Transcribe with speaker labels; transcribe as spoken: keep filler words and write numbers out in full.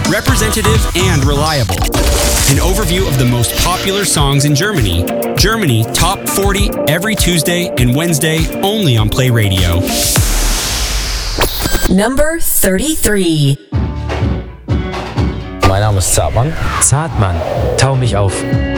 Speaker 1: representative and reliable. An overview of the most popular songs in Germany. Germany Top forty every Tuesday and Wednesday only on Play Radio.
Speaker 2: Number thirty-three.
Speaker 3: Mein Name ist Zartmann.
Speaker 4: Zartmann, tau mich auf.